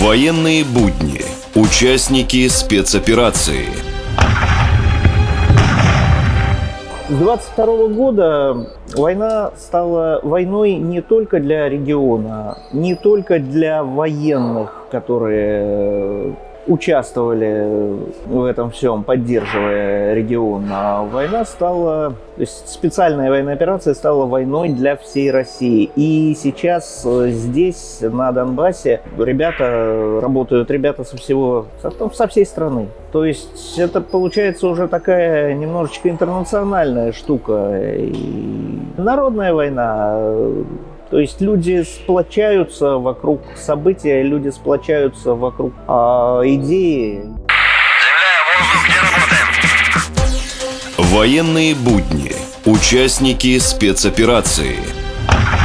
Военные будни. Участники спецоперации. С 22 года война стала войной не только для региона, не только для военных, которые участвовали в этом всем, поддерживая регион. А война стала, то есть специальная военная операция стала войной для всей России. И сейчас здесь, на Донбассе, работают ребята со всей страны. То есть это получается уже такая немножечко интернациональная штука. И народная война. То есть люди сплочаются вокруг события, люди сплочаются вокруг идеи. Земля, воздух, где работаем? Военные будни. Участники спецоперации.